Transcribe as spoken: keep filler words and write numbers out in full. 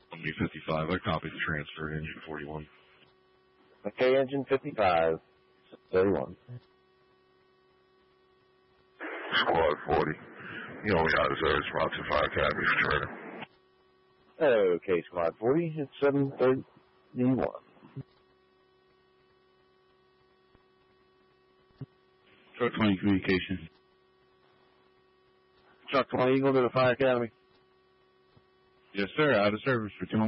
Me fifty-five. I copied the transfer, engine forty-one. Okay, engine fifty-five, thirty-one. Squad forty. You only got reserves from to Fire Academy for training. Okay, Squad forty, it's seven thirty-one. Truck twenty communication. Truck twenty, Eagle to the Fire Academy. Yes, sir. Out of service for two